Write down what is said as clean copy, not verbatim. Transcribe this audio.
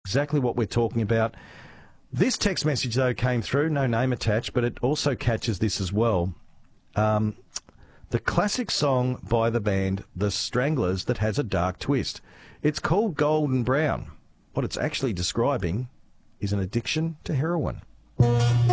exactly what we're talking about. This text message, though, came through, no name attached, but it also catches this as well. The classic song by the band The Stranglers that has a dark twist. It's called Golden Brown. What it's actually describing is an addiction to heroin.